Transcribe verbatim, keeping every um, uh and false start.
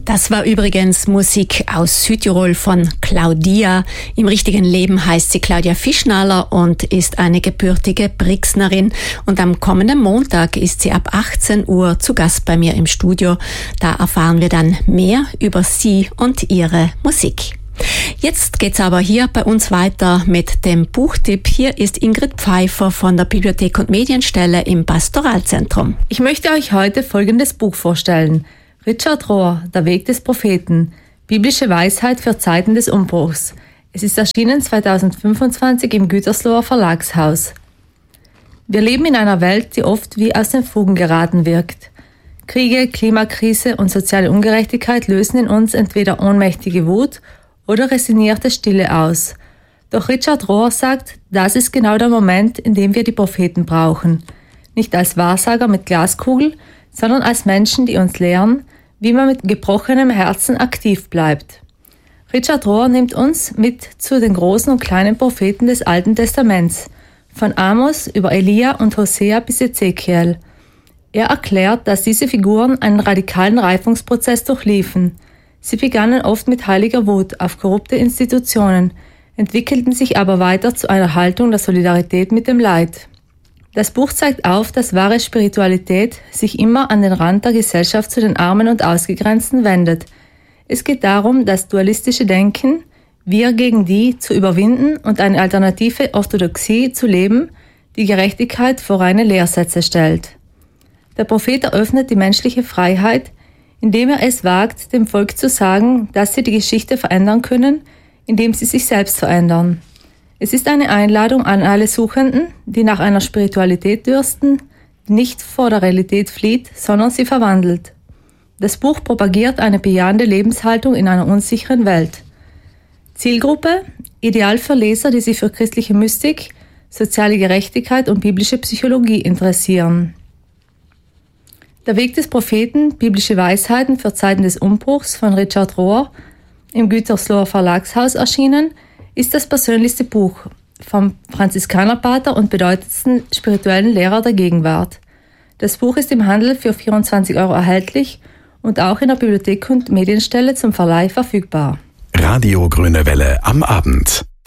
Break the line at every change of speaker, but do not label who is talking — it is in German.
Das war übrigens Musik aus Südtirol von Claudia. Im richtigen Leben heißt sie Claudia Fischnaller und ist eine gebürtige Brixnerin. Und am kommenden Montag ist sie ab achtzehn Uhr zu Gast bei mir im Studio. Da erfahren wir dann mehr über sie und ihre Musik. Jetzt geht's aber hier bei uns weiter mit dem Buchtipp. Hier ist Ingrid Pfeiffer von der Bibliothek und Medienstelle im Pastoralzentrum.
Ich möchte euch heute folgendes Buch vorstellen. Richard Rohr, Der Weg des Propheten. Biblische Weisheit für Zeiten des Umbruchs. Es ist erschienen zweitausendfünfundzwanzig im Gütersloher Verlagshaus. Wir leben in einer Welt, die oft wie aus den Fugen geraten wirkt. Kriege, Klimakrise und soziale Ungerechtigkeit lösen in uns entweder ohnmächtige Wut oder resignierte Stille aus. Doch Richard Rohr sagt, das ist genau der Moment, in dem wir die Propheten brauchen. Nicht als Wahrsager mit Glaskugel, sondern als Menschen, die uns lehren, wie man mit gebrochenem Herzen aktiv bleibt. Richard Rohr nimmt uns mit zu den großen und kleinen Propheten des Alten Testaments, von Amos über Elia und Hosea bis Ezekiel. Er erklärt, dass diese Figuren einen radikalen Reifungsprozess durchliefen. Sie begannen oft mit heiliger Wut auf korrupte Institutionen, entwickelten sich aber weiter zu einer Haltung der Solidarität mit dem Leid. Das Buch zeigt auf, dass wahre Spiritualität sich immer an den Rand der Gesellschaft zu den Armen und Ausgegrenzten wendet. Es geht darum, das dualistische Denken, wir gegen die, zu überwinden und eine alternative Orthodoxie zu leben, die Gerechtigkeit vor reine Lehrsätze stellt. Der Prophet eröffnet die menschliche Freiheit, indem er es wagt, dem Volk zu sagen, dass sie die Geschichte verändern können, indem sie sich selbst verändern. Es ist eine Einladung an alle Suchenden, die nach einer Spiritualität dürsten, die nicht vor der Realität flieht, sondern sie verwandelt. Das Buch propagiert eine bejahende Lebenshaltung in einer unsicheren Welt. Zielgruppe: ideal für Leser, die sich für christliche Mystik, soziale Gerechtigkeit und biblische Psychologie interessieren. Der Weg des Propheten, biblische Weisheiten für Zeiten des Umbruchs von Richard Rohr, im Gütersloher Verlagshaus erschienen, ist das persönlichste Buch vom Franziskanerpater und bedeutendsten spirituellen Lehrer der Gegenwart. Das Buch ist im Handel für vierundzwanzig Euro erhältlich und auch in der Bibliothek und Medienstelle zum Verleih verfügbar.
Radio Grüne Welle am Abend.